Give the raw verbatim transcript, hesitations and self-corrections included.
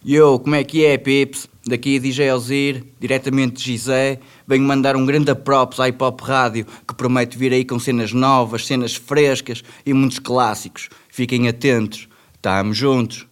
Yo, como é que é, Pips? Daqui D J Ozir, diretamente de Gizé. Venho mandar um grande props à Hip Hop Rádio, que promete vir aí com cenas novas, cenas frescas e muitos clássicos. Fiquem atentos. Tamo juntos.